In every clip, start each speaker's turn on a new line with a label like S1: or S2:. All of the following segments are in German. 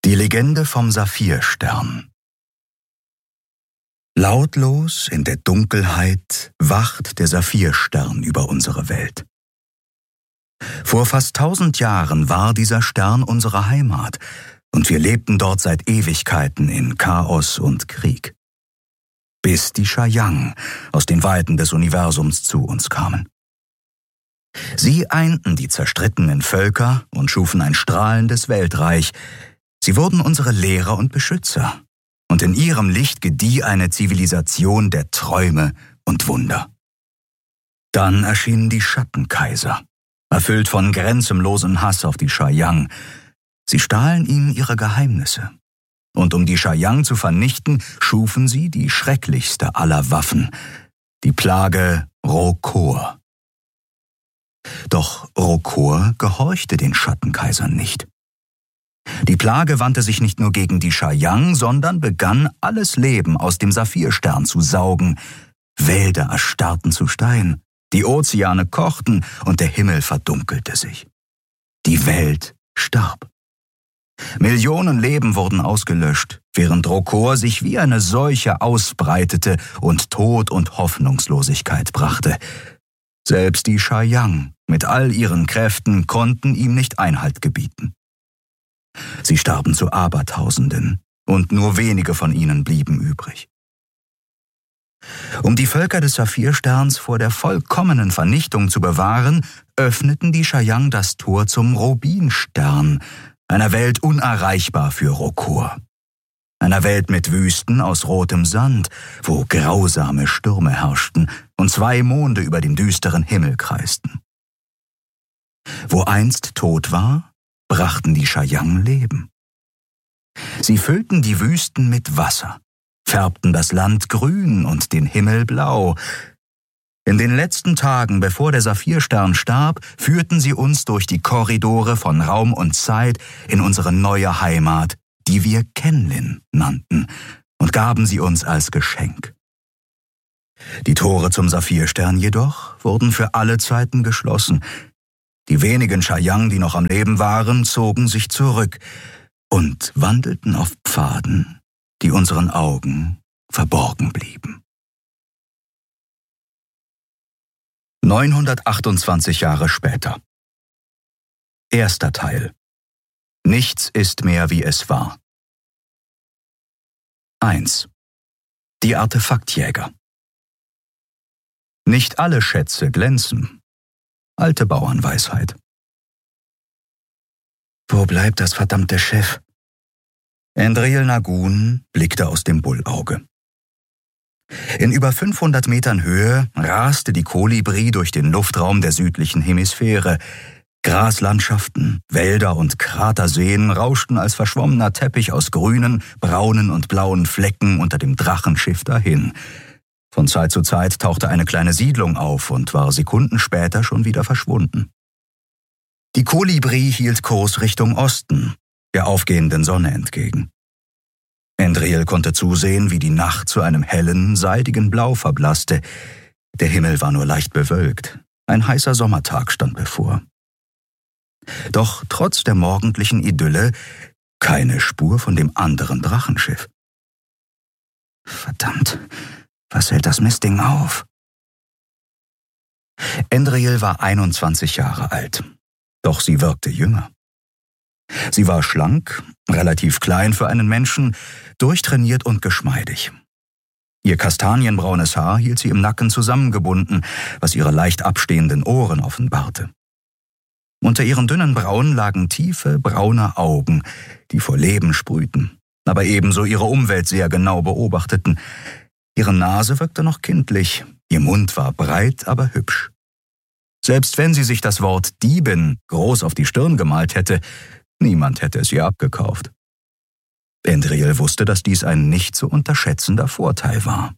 S1: Die Legende vom Saphirstern. Lautlos in der Dunkelheit wacht der Saphirstern über unsere Welt. Vor fast 1000 Jahren war dieser Stern unsere Heimat und wir lebten dort seit Ewigkeiten in Chaos und Krieg. Bis die Chayang aus den Weiten des Universums zu uns kamen. Sie einten die zerstrittenen Völker und schufen ein strahlendes Weltreich. Sie wurden unsere Lehrer und Beschützer, und in ihrem Licht gedieh eine Zivilisation der Träume und Wunder. Dann erschienen die Schattenkaiser, erfüllt von grenzenlosem Hass auf die Chayang. Sie stahlen ihnen ihre Geheimnisse. Und um die Chayang zu vernichten, schufen sie die schrecklichste aller Waffen, die Plage Rokor. Doch Rokor gehorchte den Schattenkaisern nicht. Die Plage wandte sich nicht nur gegen die Chayang, sondern begann, alles Leben aus dem Saphirstern zu saugen. Wälder erstarrten zu Stein, die Ozeane kochten und der Himmel verdunkelte sich. Die Welt starb. Millionen Leben wurden ausgelöscht, während Rokor sich wie eine Seuche ausbreitete und Tod und Hoffnungslosigkeit brachte. Selbst die Chayang mit all ihren Kräften konnten ihm nicht Einhalt gebieten. Sie starben zu Abertausenden, und nur wenige von ihnen blieben übrig. Um die Völker des Saphirsterns vor der vollkommenen Vernichtung zu bewahren, öffneten die Chayang das Tor zum Rubinstern, einer Welt unerreichbar für Rokor. Einer Welt mit Wüsten aus rotem Sand, wo grausame Stürme herrschten und 2 Monde über dem düsteren Himmel kreisten. Wo einst Tod war, brachten die Chayang Leben. Sie füllten die Wüsten mit Wasser, färbten das Land grün und den Himmel blau. In den letzten Tagen, bevor der Saphirstern starb, führten sie uns durch die Korridore von Raum und Zeit in unsere neue Heimat, die wir Kenlin nannten, und gaben sie uns als Geschenk. Die Tore zum Saphirstern jedoch wurden für alle Zeiten geschlossen. Die wenigen Chayang, die noch am Leben waren, zogen sich zurück und wandelten auf Pfaden, die unseren Augen verborgen blieben. 928 Jahre später. Erster Teil. Nichts ist mehr, wie es war. 1. Die Artefaktjäger. Nicht alle Schätze glänzen. Alte Bauernweisheit. Wo bleibt das verdammte Schiff? Endriel Nagun blickte aus dem Bullauge. In über 500 Metern Höhe raste die Kolibri durch den Luftraum der südlichen Hemisphäre. Graslandschaften, Wälder und Kraterseen rauschten als verschwommener Teppich aus grünen, braunen und blauen Flecken unter dem Drachenschiff dahin. Von Zeit zu Zeit tauchte eine kleine Siedlung auf und war Sekunden später schon wieder verschwunden. Die Kolibri hielt Kurs Richtung Osten, der aufgehenden Sonne entgegen. Endriel konnte zusehen, wie die Nacht zu einem hellen, seidigen Blau verblasste. Der Himmel war nur leicht bewölkt. Ein heißer Sommertag stand bevor. Doch trotz der morgendlichen Idylle keine Spur von dem anderen Drachenschiff. Verdammt, was hält das Mistding auf? Endriel war 21 Jahre alt, doch sie wirkte jünger. Sie war schlank, relativ klein für einen Menschen, durchtrainiert und geschmeidig. Ihr kastanienbraunes Haar hielt sie im Nacken zusammengebunden, was ihre leicht abstehenden Ohren offenbarte. Unter ihren dünnen Brauen lagen tiefe, braune Augen, die vor Leben sprühten, aber ebenso ihre Umwelt sehr genau beobachteten. Ihre Nase wirkte noch kindlich, ihr Mund war breit, aber hübsch. Selbst wenn sie sich das Wort Diebin groß auf die Stirn gemalt hätte, niemand hätte es ihr abgekauft. Endriel wusste, dass dies ein nicht zu unterschätzender Vorteil war.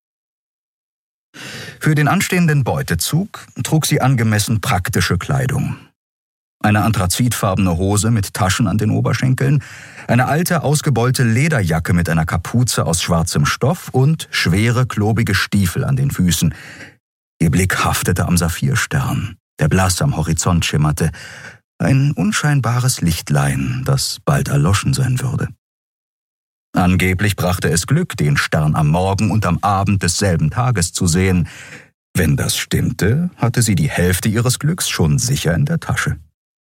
S1: Für den anstehenden Beutezug trug sie angemessen praktische Kleidung. Eine anthrazitfarbene Hose mit Taschen an den Oberschenkeln, eine alte, ausgebeulte Lederjacke mit einer Kapuze aus schwarzem Stoff und schwere, klobige Stiefel an den Füßen. Ihr Blick haftete am Saphirstern, der blass am Horizont schimmerte, Ein unscheinbares Lichtlein, das bald erloschen sein würde. Angeblich brachte es Glück, den Stern am Morgen und am Abend desselben Tages zu sehen. Wenn das stimmte, hatte sie die Hälfte ihres Glücks schon sicher in der Tasche.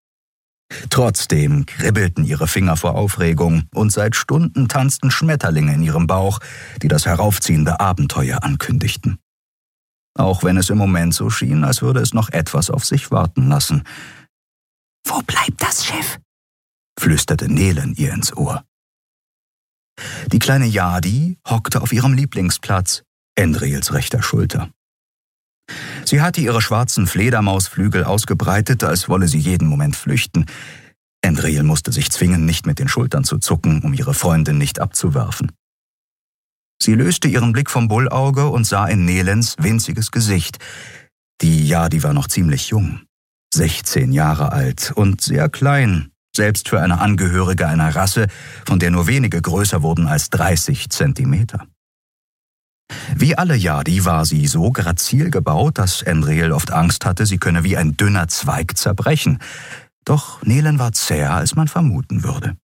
S1: Trotzdem kribbelten ihre Finger vor Aufregung und seit Stunden tanzten Schmetterlinge in ihrem Bauch, die das heraufziehende Abenteuer ankündigten. Auch wenn es im Moment so schien, als würde es noch etwas auf sich warten lassen. »Wo bleibt das Schiff?« flüsterte Nelen ihr ins Ohr. Die kleine Yadi hockte auf ihrem Lieblingsplatz, Endriels rechter Schulter. Sie hatte ihre schwarzen Fledermausflügel ausgebreitet, als wolle sie jeden Moment flüchten. Endriel musste sich zwingen, nicht mit den Schultern zu zucken, um ihre Freundin nicht abzuwerfen. Sie löste ihren Blick vom Bullauge und sah in Nelens winziges Gesicht. Die Yadi war noch ziemlich jung, 16 Jahre alt und sehr klein, selbst für eine Angehörige einer Rasse, von der nur wenige größer wurden als 30 Zentimeter. Wie alle Yadi war sie so grazil gebaut, dass Endriel oft Angst hatte, sie könne wie ein dünner Zweig zerbrechen. Doch Nelen war zäher, als man vermuten würde.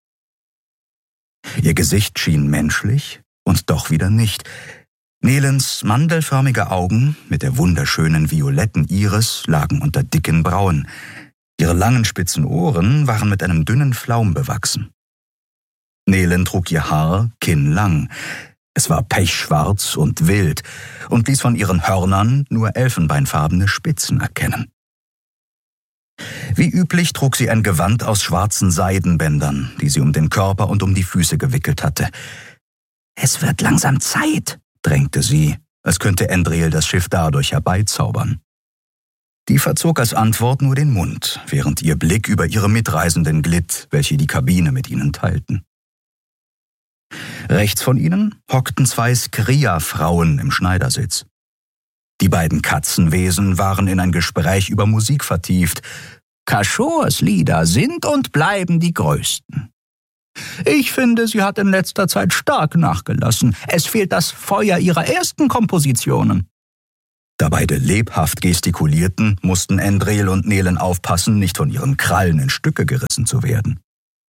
S1: Ihr Gesicht schien menschlich und doch wieder nicht. Nelens mandelförmige Augen mit der wunderschönen violetten Iris lagen unter dicken Brauen. Ihre langen spitzen Ohren waren mit einem dünnen Flaum bewachsen. Nelen trug ihr Haar kinnlang. Es war pechschwarz und wild und ließ von ihren Hörnern nur elfenbeinfarbene Spitzen erkennen. Wie üblich trug sie ein Gewand aus schwarzen Seidenbändern, die sie um den Körper und um die Füße gewickelt hatte. »Es wird langsam Zeit«, drängte sie, als könnte Endriel das Schiff dadurch herbeizaubern. Die verzog als Antwort nur den Mund, während ihr Blick über ihre Mitreisenden glitt, welche die Kabine mit ihnen teilten. Rechts von ihnen hockten 2 Skria-Frauen im Schneidersitz. Die beiden Katzenwesen waren in ein Gespräch über Musik vertieft. Kashors Lieder sind und bleiben die größten. Ich finde, sie hat in letzter Zeit stark nachgelassen. Es fehlt das Feuer ihrer ersten Kompositionen. Da beide lebhaft gestikulierten, mussten Endriel und Nelen aufpassen, nicht von ihren Krallen in Stücke gerissen zu werden.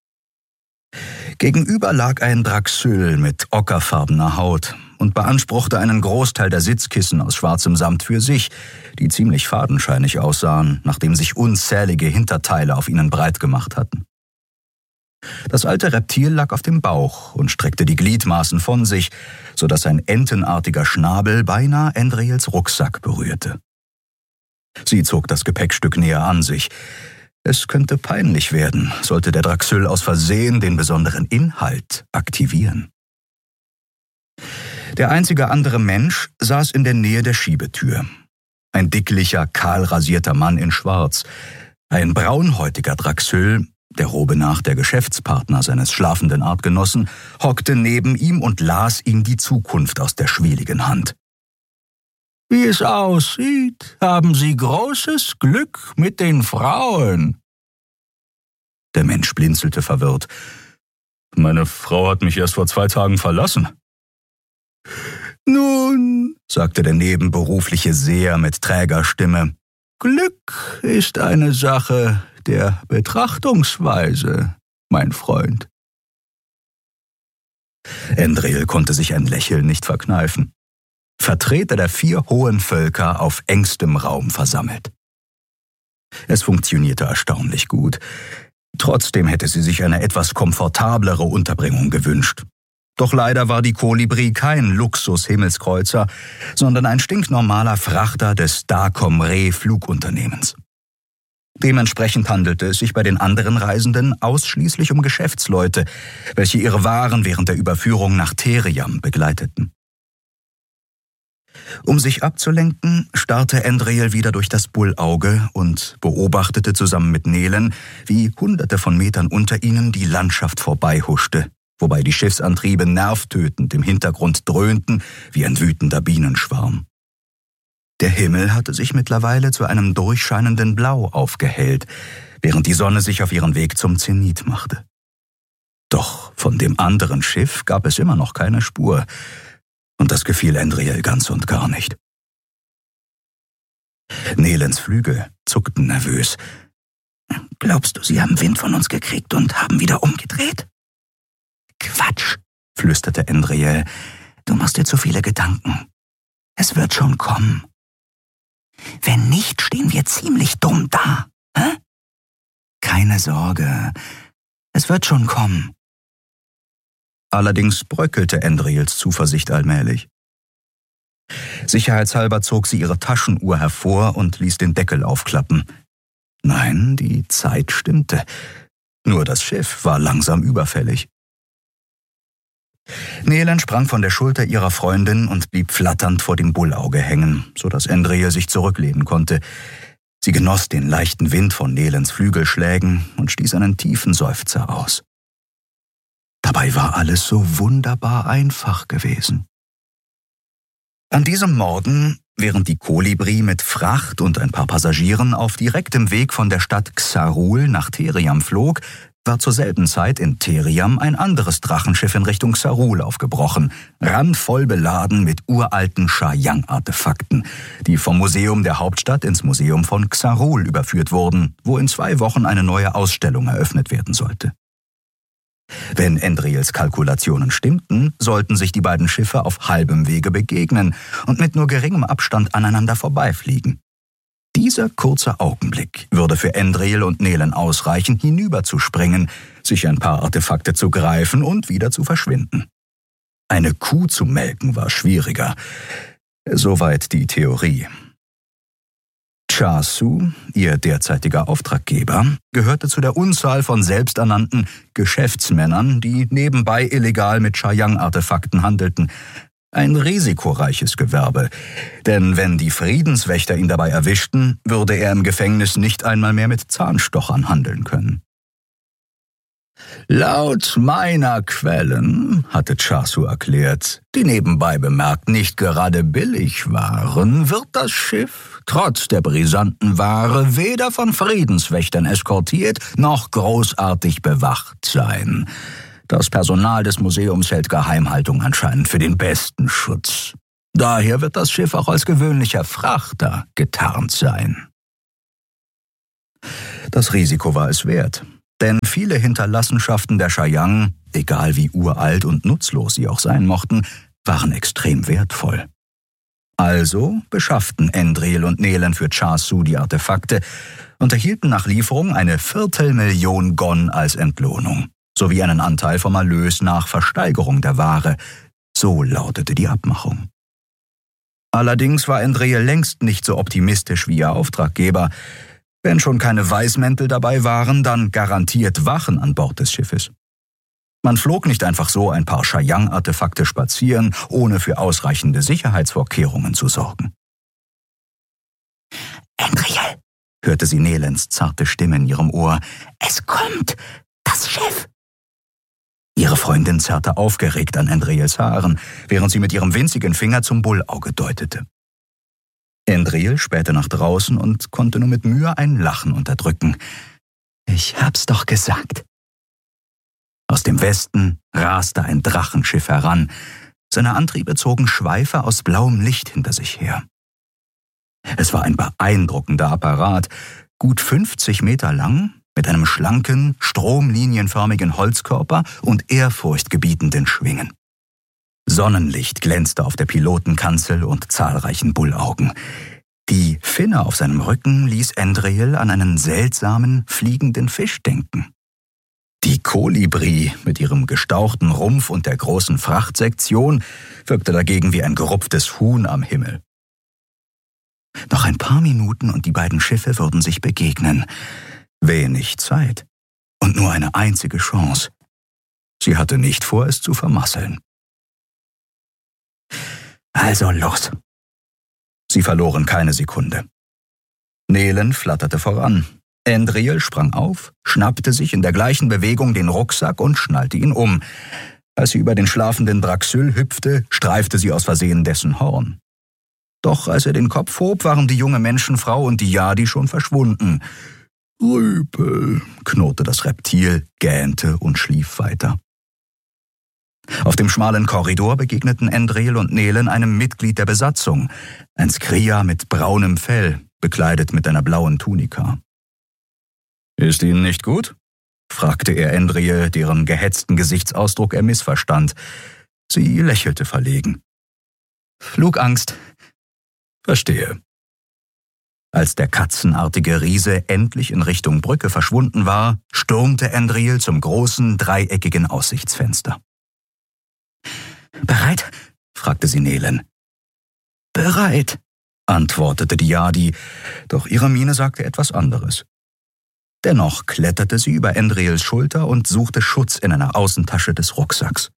S1: Gegenüber lag ein Draxyl mit ockerfarbener Haut und beanspruchte einen Großteil der Sitzkissen aus schwarzem Samt für sich, die ziemlich fadenscheinig aussahen, nachdem sich unzählige Hinterteile auf ihnen breit gemacht hatten. Das alte Reptil lag auf dem Bauch und streckte die Gliedmaßen von sich, sodass ein entenartiger Schnabel beinahe Endriels Rucksack berührte. Sie zog das Gepäckstück näher an sich. Es könnte peinlich werden, sollte der Draxyl aus Versehen den besonderen Inhalt aktivieren. Der einzige andere Mensch saß in der Nähe der Schiebetür. Ein dicklicher, kahl rasierter Mann in Schwarz. Ein braunhäutiger Draxyl, der Robe nach der Geschäftspartner seines schlafenden Artgenossen, hockte neben ihm und las ihm die Zukunft aus der schwieligen Hand. »Wie es aussieht, haben Sie großes Glück mit den Frauen.« Der Mensch blinzelte verwirrt. »Meine Frau hat mich erst vor 2 Tagen verlassen.« »Nun«, sagte der nebenberufliche Seher mit träger Stimme, »Glück ist eine Sache der Betrachtungsweise, mein Freund.« Endriel konnte sich ein Lächeln nicht verkneifen. Vertreter der 4 hohen Völker auf engstem Raum versammelt. Es funktionierte erstaunlich gut. Trotzdem hätte sie sich eine etwas komfortablere Unterbringung gewünscht. Doch leider war die Kolibri kein Luxus-Himmelskreuzer, sondern ein stinknormaler Frachter des Dacom-Re-Flugunternehmens. Dementsprechend handelte es sich bei den anderen Reisenden ausschließlich um Geschäftsleute, welche ihre Waren während der Überführung nach Theriam begleiteten. Um sich abzulenken, starrte Endriel wieder durch das Bullauge und beobachtete zusammen mit Nelen, wie Hunderte von Metern unter ihnen die Landschaft vorbeihuschte, wobei die Schiffsantriebe nervtötend im Hintergrund dröhnten wie ein wütender Bienenschwarm. Der Himmel hatte sich mittlerweile zu einem durchscheinenden Blau aufgehellt, während die Sonne sich auf ihren Weg zum Zenit machte. Doch von dem anderen Schiff gab es immer noch keine Spur, und das gefiel Endriel ganz und gar nicht. Nelens Flügel zuckten nervös. Glaubst du, sie haben Wind von uns gekriegt und haben wieder umgedreht? Quatsch, flüsterte Endriel. Du machst dir zu viele Gedanken. Es wird schon kommen. Wenn nicht, stehen wir ziemlich dumm da. Hä? Keine Sorge, es wird schon kommen. Allerdings bröckelte Endriels Zuversicht allmählich. Sicherheitshalber zog sie ihre Taschenuhr hervor und ließ den Deckel aufklappen. Nein, die Zeit stimmte. Nur das Schiff war langsam überfällig. Nelen sprang von der Schulter ihrer Freundin und blieb flatternd vor dem Bullauge hängen, so dass Endriel sich zurücklehnen konnte. Sie genoss den leichten Wind von Nelens Flügelschlägen und stieß einen tiefen Seufzer aus. Dabei war alles so wunderbar einfach gewesen. An diesem Morgen, während die Kolibri mit Fracht und ein paar Passagieren auf direktem Weg von der Stadt Xarul nach Theriam flog, war zur selben Zeit in Theriam ein anderes Drachenschiff in Richtung Xarul aufgebrochen, randvoll beladen mit uralten Shayang-Artefakten, die vom Museum der Hauptstadt ins Museum von Xarul überführt wurden, wo in 2 Wochen eine neue Ausstellung eröffnet werden sollte. Wenn Endriels Kalkulationen stimmten, sollten sich die beiden Schiffe auf halbem Wege begegnen und mit nur geringem Abstand aneinander vorbeifliegen. Dieser kurze Augenblick würde für Endriel und Nelen ausreichen, hinüberzuspringen, sich ein paar Artefakte zu greifen und wieder zu verschwinden. Eine Kuh zu melken war schwieriger. Soweit die Theorie. Chasu, ihr derzeitiger Auftraggeber, gehörte zu der Unzahl von selbsternannten Geschäftsmännern, die nebenbei illegal mit Shayang-Artefakten handelten. Ein risikoreiches Gewerbe, denn wenn die Friedenswächter ihn dabei erwischten, würde er im Gefängnis nicht einmal mehr mit Zahnstochern handeln können. Laut meiner Quellen, hatte Chasu erklärt, die nebenbei bemerkt nicht gerade billig waren, wird das Schiff, trotz der brisanten Ware, weder von Friedenswächtern eskortiert noch großartig bewacht sein. Das Personal des Museums hält Geheimhaltung anscheinend für den besten Schutz. Daher wird das Schiff auch als gewöhnlicher Frachter getarnt sein. Das Risiko war es wert, denn viele Hinterlassenschaften der Shayang, egal wie uralt und nutzlos sie auch sein mochten, waren extrem wertvoll. Also beschafften Endriel und Nelen für Chasu die Artefakte und erhielten nach Lieferung eine 250.000 Gon als Entlohnung, sowie einen Anteil vom Erlös nach Versteigerung der Ware. So lautete die Abmachung. Allerdings war Endriel längst nicht so optimistisch wie ihr Auftraggeber. Wenn schon keine Weißmäntel dabei waren, dann garantiert Wachen an Bord des Schiffes. Man flog nicht einfach so ein paar Shayang-Artefakte spazieren, ohne für ausreichende Sicherheitsvorkehrungen zu sorgen. Endriel, hörte sie Nelens zarte Stimme in ihrem Ohr. Es kommt, das Schiff. Ihre Freundin zerrte aufgeregt an Endriels Haaren, während sie mit ihrem winzigen Finger zum Bullauge deutete. Endriel spähte nach draußen und konnte nur mit Mühe ein Lachen unterdrücken. Ich hab's doch gesagt. Aus dem Westen raste ein Drachenschiff heran. Seine Antriebe zogen Schweife aus blauem Licht hinter sich her. Es war ein beeindruckender Apparat, gut 50 Meter lang, mit einem schlanken, stromlinienförmigen Holzkörper und ehrfurchtgebietenden Schwingen. Sonnenlicht glänzte auf der Pilotenkanzel und zahlreichen Bullaugen. Die Finne auf seinem Rücken ließ Endriel an einen seltsamen, fliegenden Fisch denken. Die Kolibri mit ihrem gestauchten Rumpf und der großen Frachtsektion wirkte dagegen wie ein gerupftes Huhn am Himmel. Noch ein paar Minuten und die beiden Schiffe würden sich begegnen. Wenig Zeit und nur eine einzige Chance. Sie hatte nicht vor, es zu vermasseln. Also los. Sie verloren keine Sekunde. Nelen flatterte voran. Endriel sprang auf, schnappte sich in der gleichen Bewegung den Rucksack und schnallte ihn um. Als sie über den schlafenden Draxyl hüpfte, streifte sie aus Versehen dessen Horn. Doch als er den Kopf hob, waren die junge Menschenfrau und die Yadi schon verschwunden. Rüpel, knurrte das Reptil, gähnte und schlief weiter. Auf dem schmalen Korridor begegneten Endriel und Nelen einem Mitglied der Besatzung, ein Skria mit braunem Fell, bekleidet mit einer blauen Tunika. »Ist Ihnen nicht gut?« fragte er Endril, deren gehetzten Gesichtsausdruck er missverstand. Sie lächelte verlegen. »Flugangst.« »Verstehe.« Als der katzenartige Riese endlich in Richtung Brücke verschwunden war, stürmte Endril zum großen, dreieckigen Aussichtsfenster. »Bereit?« fragte sie Nelen. »Bereit«, antwortete die Jadi, doch ihre Miene sagte etwas anderes. Dennoch kletterte sie über Endrils Schulter und suchte Schutz in einer Außentasche des Rucksacks.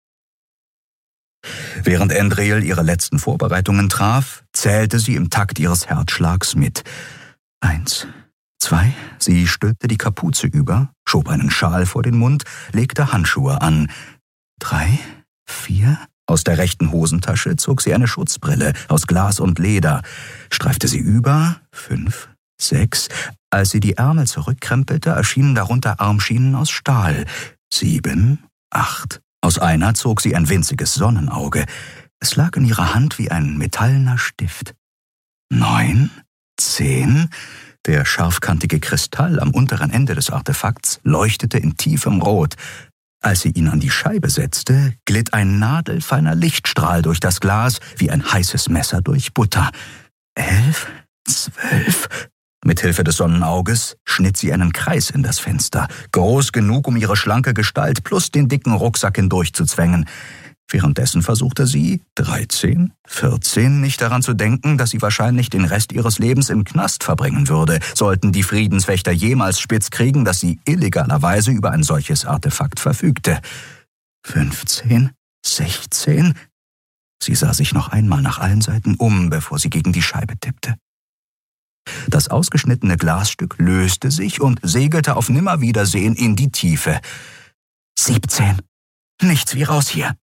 S1: Während Endril ihre letzten Vorbereitungen traf, zählte sie im Takt ihres Herzschlags mit. 1, 2, sie stülpte die Kapuze über, schob einen Schal vor den Mund, legte Handschuhe an. 3, 4, aus der rechten Hosentasche zog sie eine Schutzbrille aus Glas und Leder, streifte sie über. 5, 6, als sie die Ärmel zurückkrempelte, erschienen darunter Armschienen aus Stahl. 7, 8. Aus einer zog sie ein winziges Sonnenauge. Es lag in ihrer Hand wie ein metallener Stift. 9, 10. Der scharfkantige Kristall am unteren Ende des Artefakts leuchtete in tiefem Rot. Als sie ihn an die Scheibe setzte, glitt ein nadelfeiner Lichtstrahl durch das Glas wie ein heißes Messer durch Butter. 11, 12. Mithilfe des Sonnenauges schnitt sie einen Kreis in das Fenster, groß genug, um ihre schlanke Gestalt plus den dicken Rucksack hindurchzuzwängen. Währenddessen versuchte sie, 13, 14, nicht daran zu denken, dass sie wahrscheinlich den Rest ihres Lebens im Knast verbringen würde, sollten die Friedenswächter jemals spitz kriegen, dass sie illegalerweise über ein solches Artefakt verfügte. 15, 16. Sie sah sich noch einmal nach allen Seiten um, bevor sie gegen die Scheibe tippte. Das ausgeschnittene Glasstück löste sich und segelte auf Nimmerwiedersehen in die Tiefe. 17. Nichts wie raus hier.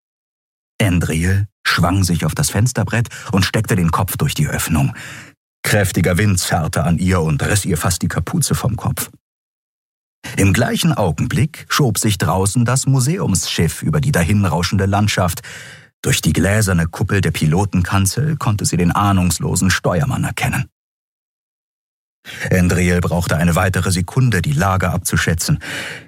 S1: Endril schwang sich auf das Fensterbrett und steckte den Kopf durch die Öffnung. Kräftiger Wind zerrte an ihr und riss ihr fast die Kapuze vom Kopf. Im gleichen Augenblick schob sich draußen das Museumsschiff über die dahinrauschende Landschaft. Durch die gläserne Kuppel der Pilotenkanzel konnte sie den ahnungslosen Steuermann erkennen. Endril brauchte eine weitere Sekunde, die Lage abzuschätzen.